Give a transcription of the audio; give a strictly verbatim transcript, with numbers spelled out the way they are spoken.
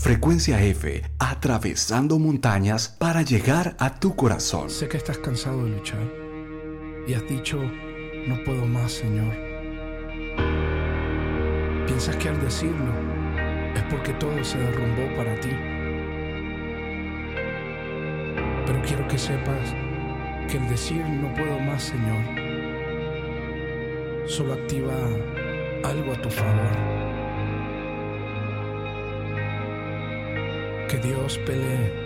Frecuencia F, atravesando montañas para llegar a tu corazón. Sé que estás cansado de luchar y has dicho, no puedo más, Señor. Piensas que al decirlo es porque todo se derrumbó para ti. Pero quiero que sepas que el decir no puedo más, Señor, solo activa algo a tu favor. Que Dios pelee